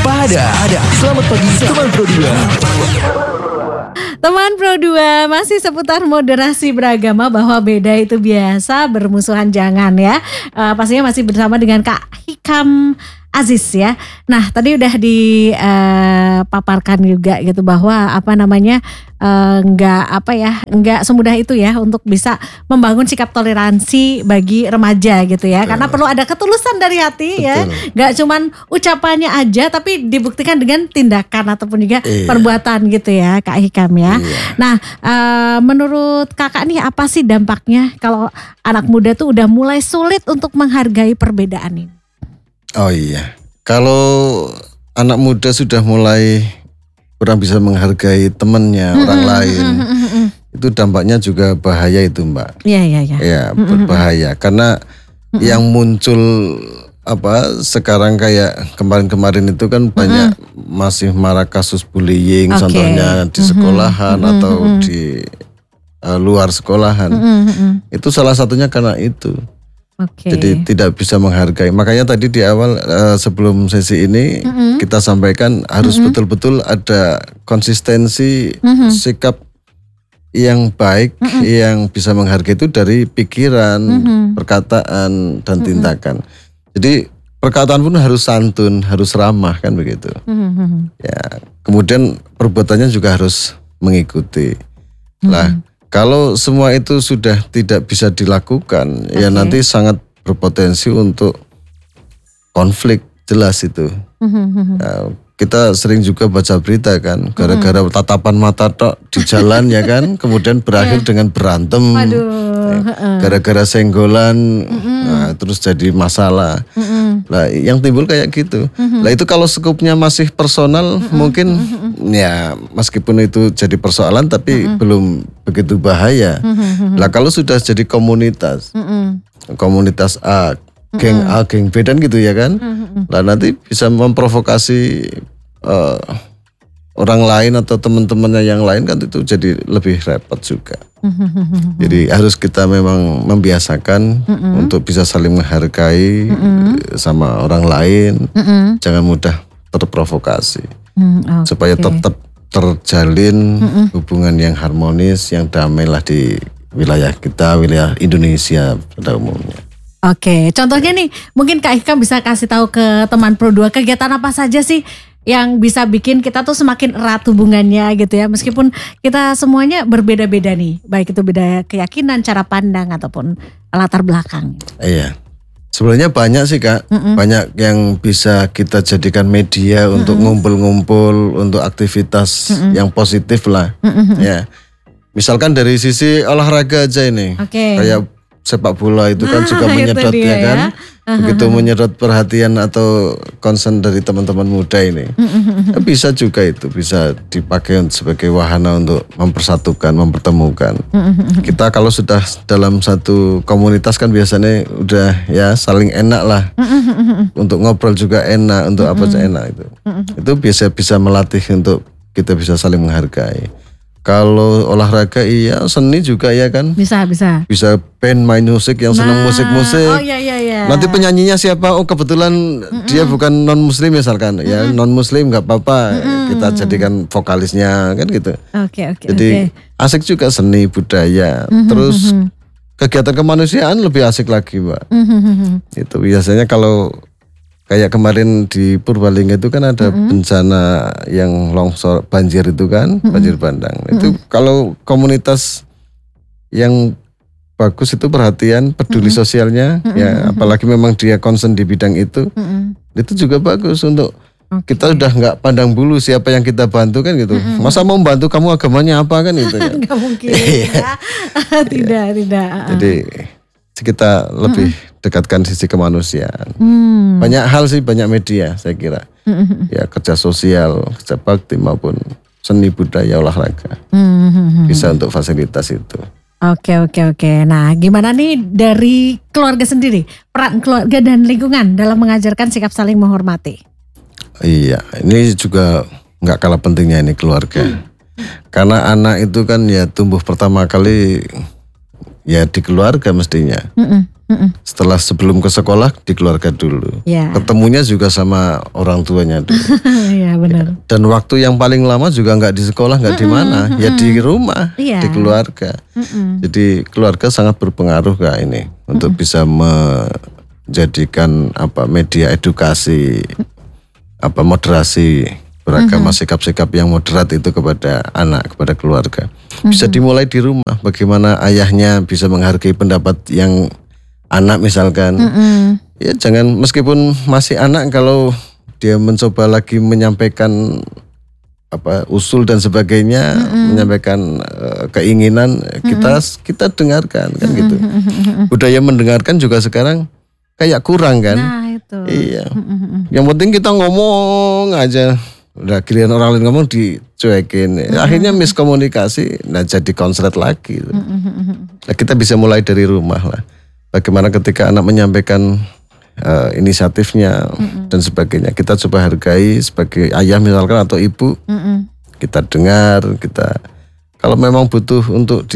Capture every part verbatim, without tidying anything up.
Waspada. Selamat pagi teman Pro dua. Teman Pro dua, masih seputar moderasi beragama, bahwa beda itu biasa, bermusuhan jangan ya. Uh, pastinya masih bersama dengan Kak Hikam Aziz ya. Nah, tadi udah dipaparkan uh, juga gitu bahwa apa namanya uh, nggak apa ya, nggak semudah itu ya untuk bisa membangun sikap toleransi bagi remaja gitu ya. Betul. Karena perlu ada ketulusan dari hati. Betul. Ya, nggak cuman ucapannya aja, tapi dibuktikan dengan tindakan ataupun juga iya. perbuatan gitu ya, Kak Hikam ya. Iya. Nah, uh, menurut kakak nih apa sih dampaknya kalau anak muda tuh udah mulai sulit untuk menghargai perbedaan ini? Oh iya, kalau anak muda sudah mulai kurang bisa menghargai temannya, mm-hmm, orang lain, mm-hmm, mm-hmm. itu dampaknya juga bahaya itu, Mbak. Iya, iya, iya. Ya, mm-hmm. berbahaya karena mm-hmm. yang muncul apa sekarang kayak kemarin-kemarin itu kan banyak mm-hmm. masih marak kasus bullying, okay. contohnya di sekolahan mm-hmm. atau mm-hmm. di uh, luar sekolahan. Mm-hmm. Itu salah satunya karena itu. Okay. Jadi tidak bisa menghargai. Makanya tadi di awal uh, sebelum sesi ini mm-hmm. kita sampaikan harus mm-hmm. betul-betul ada konsistensi mm-hmm. sikap yang baik mm-hmm. yang bisa menghargai itu dari pikiran, mm-hmm. perkataan dan tindakan. Mm-hmm. Jadi perkataan pun harus santun, harus ramah kan begitu. Mm-hmm. Ya, kemudian perbuatannya juga harus mengikuti. Mm-hmm. Lah. Kalau semua itu sudah tidak bisa dilakukan, okay. ya nanti sangat berpotensi untuk konflik, jelas itu. Mm-hmm. Ya, kita sering juga baca berita kan, gara-gara mm-hmm. tatapan mata tok di jalan ya kan, kemudian berakhir yeah. dengan berantem. Aduh. Gara-gara senggolan, mm-hmm. nah, terus jadi masalah. Mm-hmm. Nah, yang timbul kayak gitu. Mm-hmm. Nah itu kalau skupnya masih personal, mm-hmm. mungkin mm-hmm. ya meskipun itu jadi persoalan, tapi mm-hmm. belum begitu bahaya. Mm-hmm. Nah kalau sudah jadi komunitas, mm-hmm. komunitas A, geng mm-hmm. A, geng B dan gitu ya kan, mm-hmm. nah nanti bisa memprovokasi uh, orang lain atau teman-temannya yang lain kan, itu jadi lebih repot juga. Mm-hmm. Jadi harus kita memang membiasakan mm-hmm. untuk bisa saling menghargai mm-hmm. sama orang lain, mm-hmm. jangan mudah terprovokasi, mm, okay. supaya tetap terjalin mm-hmm. hubungan yang harmonis, yang damai lah di wilayah kita, wilayah Indonesia pada umumnya. Oke, contohnya nih mungkin Kak Hikam bisa kasih tahu ke teman Pro dua kegiatan apa saja sih yang bisa bikin kita tuh semakin erat hubungannya gitu ya, meskipun kita semuanya berbeda-beda nih, baik itu beda keyakinan, cara pandang ataupun latar belakang. Iya, sebenarnya banyak sih Kak, mm-mm. banyak yang bisa kita jadikan media mm-mm. untuk ngumpul-ngumpul, untuk aktivitas mm-mm. yang positif lah. Mm-mm. Ya, misalkan dari sisi olahraga aja ini, okay. kayak sepak bola itu kan ah, juga menyedot ya kan, ya. Begitu menyedot perhatian atau concern dari teman-teman muda ini. Ya, bisa juga itu bisa dipakai sebagai wahana untuk mempersatukan, mempertemukan. Kita kalau sudah dalam satu komunitas kan biasanya udah ya saling enak lah, untuk ngobrol juga enak, untuk apa saja enak itu. Itu bisa bisa melatih untuk kita bisa saling menghargai. Kalau olahraga iya, seni juga ya kan? Bisa, bisa. Bisa band main musik yang senang nah, musik-musik. Oh iya iya iya. Nanti penyanyinya siapa? Oh kebetulan mm-mm. dia bukan non muslim misalkan. Mm-mm. Ya non muslim nggak apa-apa. Mm-mm. Kita jadikan vokalisnya kan gitu. Oke okay, oke. Okay, Jadi okay. asik juga seni budaya. Mm-hmm. Terus kegiatan kemanusiaan lebih asik lagi, Mbak. Mm-hmm. Itu biasanya kalau kayak kemarin di Purbalingga itu kan ada mm-hmm. bencana yang longsor, banjir itu kan, mm-hmm. banjir bandang. Mm-hmm. Itu kalau komunitas yang bagus itu perhatian, peduli mm-hmm. sosialnya, mm-hmm. ya apalagi memang dia concern di bidang itu, mm-hmm. itu juga bagus untuk okay. kita udah nggak pandang bulu siapa yang kita bantu kan gitu. Mm-hmm. Masa mau bantu kamu agamanya apa kan itu kan? Nggak mungkin ya. tidak tidak. Jadi kita lebih mm-hmm. dekatkan sisi kemanusiaan. Mm. Banyak hal sih, banyak media saya kira. Mm-hmm. Ya kerja sosial, kerja bakti maupun seni budaya olahraga. Mm-hmm. Bisa untuk fasilitas itu. Oke oke oke. Nah, gimana nih dari keluarga sendiri, peran keluarga dan lingkungan dalam mengajarkan sikap saling menghormati? Iya, ini juga nggak kalah pentingnya ini keluarga. Mm. Karena anak itu kan ya tumbuh pertama kali ya di keluarga mestinya. Mm-mm, mm-mm. Setelah sebelum ke sekolah di keluarga dulu. Ya. Ketemunya juga sama orang tuanya dulu. Iya benar. Dan waktu yang paling lama juga nggak di sekolah, nggak di mana, ya di rumah, Iya. di keluarga. Mm-mm. Jadi keluarga sangat berpengaruh Kak ini untuk bisa menjadikan apa media edukasi, apa moderasi beragama, sikap-sikap yang moderat itu kepada anak, kepada keluarga. Bisa dimulai di rumah. Bagaimana ayahnya bisa menghargai pendapat yang anak misalkan. Mm-mm. Ya jangan, meskipun masih anak, kalau dia mencoba lagi menyampaikan apa usul dan sebagainya, mm-hmm. menyampaikan uh, keinginan, mm-hmm. kita kita dengarkan kan gitu. Mm-hmm. Budaya mendengarkan juga sekarang kayak kurang kan. Nah itu. Iya. Mm-hmm. Yang penting kita ngomong aja. Udah giliran orang lain ngomong dicuekin. Mm-hmm. Akhirnya miskomunikasi, nah jadi konslet lagi. Mm-hmm. Nah, kita bisa mulai dari rumah lah. Bagaimana ketika anak menyampaikan uh, inisiatifnya mm-mm. dan sebagainya, kita coba hargai sebagai ayah misalkan atau ibu. Mm-mm. Kita dengar, kita kalau memang butuh untuk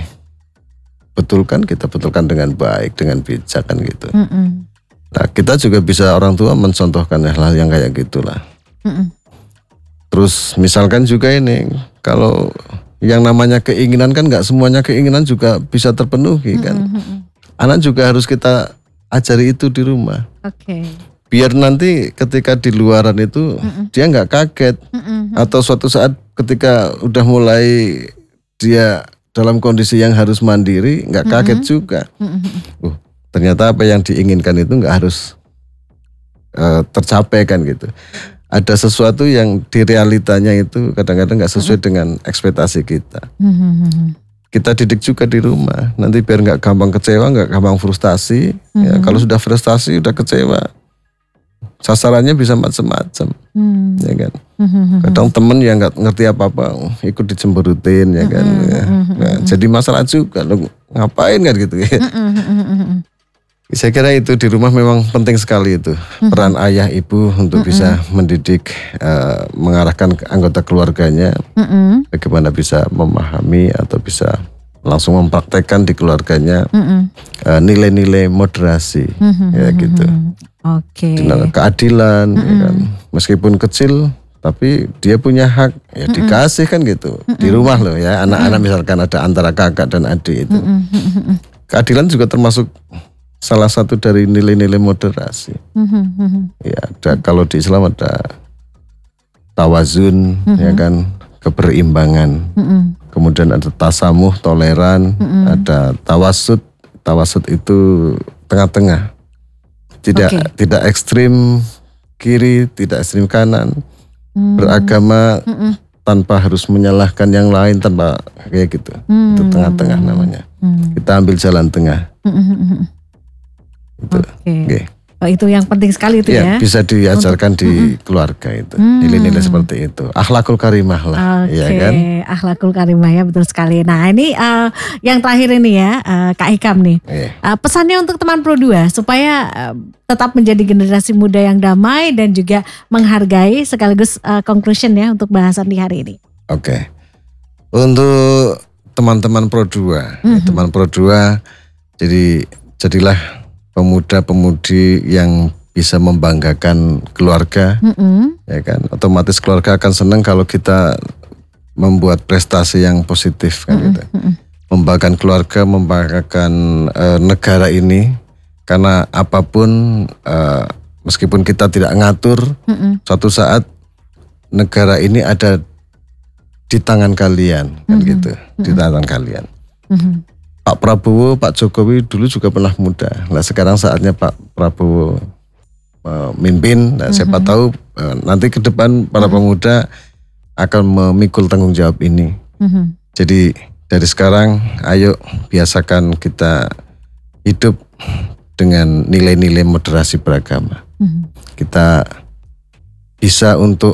dibetulkan, kita betulkan dengan baik, dengan bijak kan gitu. Mm-mm. Nah kita juga bisa orang tua mencontohkan hal-hal yang kayak gitulah. Mm-mm. Terus misalkan juga ini, kalau yang namanya keinginan kan nggak semuanya keinginan juga bisa terpenuhi kan. Mm-hmm. Anak juga harus kita ajari itu di rumah. Oke. Okay. Biar nanti ketika di luaran itu mm-mm. dia nggak kaget. Mm-mm. Atau suatu saat ketika udah mulai dia dalam kondisi yang harus mandiri, nggak kaget mm-hmm. juga. Mm-hmm. Uh, ternyata apa yang diinginkan itu nggak harus uh, tercapai kan gitu. Ada sesuatu yang di realitanya itu kadang-kadang nggak sesuai mm-hmm. dengan ekspektasi kita. Mm-hmm. Kita didik juga di rumah, nanti biar nggak gampang kecewa, nggak gampang frustasi. Mm-hmm. Ya, kalau sudah frustasi, udah kecewa, sasarannya bisa macam-macam, mm-hmm. ya kan. Mm-hmm. Kadang temen yang nggak ngerti apa-apa, ikut dicemberutin, ya kan. Mm-hmm. Ya. Nah, jadi masalah juga, lo ngapain kan gitu ya. Mm-hmm. Saya kira itu di rumah memang penting sekali itu mm-hmm. peran ayah ibu untuk mm-hmm. bisa mendidik, uh, mengarahkan anggota keluarganya, mm-hmm. bagaimana bisa memahami atau bisa langsung mempraktekkan di keluarganya mm-hmm. uh, nilai-nilai moderasi, mm-hmm. ya gitu. Oke. Okay. Keadilan, mm-hmm. ya kan? Meskipun kecil tapi dia punya hak, ya mm-hmm. dikasih kan gitu. Mm-hmm. Di rumah loh ya, anak-anak mm-hmm. misalkan ada antara kakak dan adik itu. Mm-hmm. Keadilan juga termasuk salah satu dari nilai-nilai moderasi. Mm-hmm. Ya, ada, kalau di Islam ada tawazun, mm-hmm. ya kan, keberimbangan. Mm-hmm. Kemudian ada tasamuh, toleran, mm-hmm. ada tawasud. Tawasud itu tengah-tengah. Tidak okay. tidak ekstrim kiri, tidak ekstrim kanan. Mm-hmm. Beragama mm-hmm. tanpa harus menyalahkan yang lain, tanpa kayak gitu. Mm-hmm. Itu tengah-tengah namanya. Mm-hmm. Kita ambil jalan tengah. Mm-hmm. Itu. Okay. Okay. Oh, itu yang penting sekali itu ya. Ya bisa diajarkan untuk, di mm-hmm. keluarga itu. Mm. Nilai-nilai seperti itu. Akhlakul karimah lah. Oke, okay. Ya kan? Akhlakul karimah ya, betul sekali. Nah ini uh, yang terakhir ini ya, uh, Kak Hikam nih. Yeah. Uh, pesannya untuk teman Pro dua supaya uh, tetap menjadi generasi muda yang damai dan juga menghargai, sekaligus uh, conclusion ya untuk bahasan di hari ini. Oke. Okay. Untuk teman-teman Pro dua, mm-hmm. teman Pro dua, jadi jadilah pemuda-pemudi yang bisa membanggakan keluarga, mm-hmm. ya kan. Otomatis keluarga akan senang kalau kita membuat prestasi yang positif kan, mm-hmm. gitu. Membanggakan keluarga, membanggakan uh, negara ini, karena apapun uh, meskipun kita tidak ngatur, mm-hmm. suatu saat negara ini ada di tangan kalian, kan, mm-hmm. gitu, mm-hmm. di tangan kalian. Mm-hmm. Pak Prabowo, Pak Jokowi dulu juga pernah muda. Nah sekarang saatnya Pak Prabowo memimpin. Nah, mm-hmm. siapa tahu nanti ke depan para mm-hmm. pemuda akan memikul tanggung jawab ini. Mm-hmm. Jadi dari sekarang ayo biasakan kita hidup dengan nilai-nilai moderasi beragama. Mm-hmm. Kita bisa untuk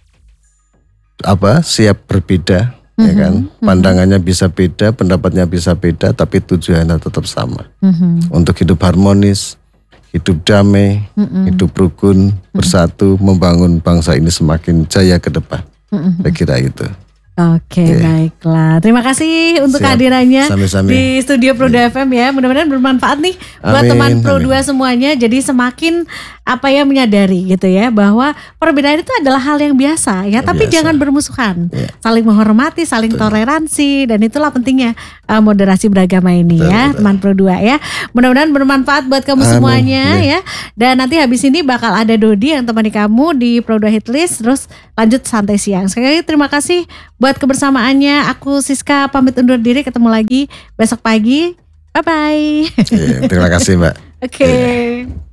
apa? Siap berbeda. Ya kan, pandangannya bisa beda, pendapatnya bisa beda, tapi tujuannya tetap sama. Mm-hmm. Untuk hidup harmonis, hidup damai, mm-hmm. hidup rukun, bersatu, membangun bangsa ini semakin jaya ke depan. Mm-hmm. Saya kira itu. Oke, Oke. baiklah. Terima kasih untuk Siap. kehadirannya Sami-sami. di studio Pro dua F M ya. Mudah-mudahan bermanfaat nih buat Amin, teman Pro amin. dua semuanya. Jadi semakin apa ya menyadari gitu ya bahwa perbedaan itu adalah hal yang biasa ya, tapi Biasa. jangan bermusuhan. Ya. Saling menghormati, saling toleransi, dan itulah pentingnya uh, moderasi beragama ini Betul, ya, betul. teman Pro dua ya. Mudah-mudahan bermanfaat buat kamu Amin, semuanya ya. ya. Dan nanti habis ini bakal ada Dodi yang temani kamu di Pro dua Hitlist, terus lanjut santai siang. Sekali lagi terima kasih buat kebersamaannya. Aku Siska pamit undur diri, ketemu lagi besok pagi. Bye bye. Iya, terima kasih Mbak. Oke.